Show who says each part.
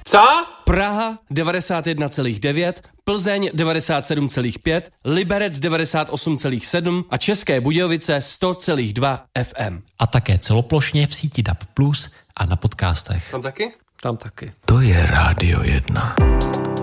Speaker 1: Co?
Speaker 2: Praha 91,9, Plzeň 97,5, Liberec 98,7 a České Budějovice 100,2 FM.
Speaker 3: A také celoplošně v síti DAB+ a na podcastech.
Speaker 1: Tam taky?
Speaker 2: Tam taky.
Speaker 4: To je Rádio 1.